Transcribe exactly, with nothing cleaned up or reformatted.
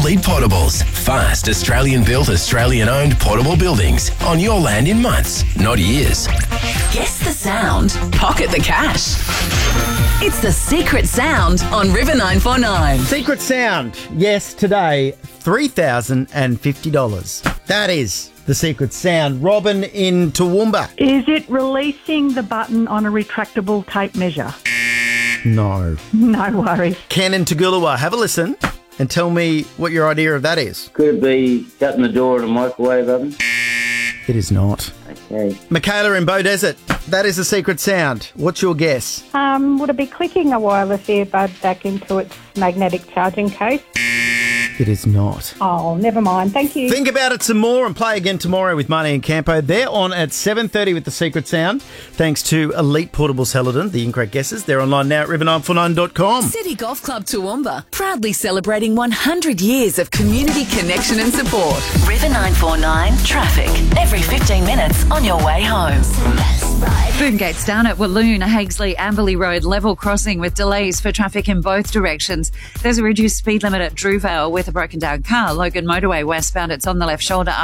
Elite Portables. Fast, Australian-built, Australian-owned portable buildings on your land in months, not years. Guess the sound. Pocket the cash. It's the Secret Sound on River nine four nine. Secret Sound. Yes, today, three thousand fifty dollars. That is the Secret Sound. Robin in Toowoomba. Is it releasing the button on a retractable tape measure? No. No worries. Ken in Toogoolawah, have a listen and tell me what your idea of that is. Could it be shutting the door in a microwave oven? It is not. Okay. Michaela in Bow Desert, that is the Secret Sound. What's your guess? Um, would it be clicking a wireless earbud back into its magnetic charging case? It is not. Oh, never mind. Thank you. Think about it some more and play again tomorrow with Marnie and Campo. They're on at seven thirty with the Secret Sound. Thanks to Elite Portables Helidon, the incorrect guesses. They're online now at river nine four nine dot com. City Golf Club Toowoomba, proudly celebrating one hundred years of community connection and support. River nine four nine traffic, every fifteen minutes on your way home. Boom gates down at Walloon, Haigsley, Amberley Road, level crossing with delays for traffic in both directions. There's a reduced speed limit at Drewvale with a broken down car. Logan Motorway westbound, it's on the left shoulder.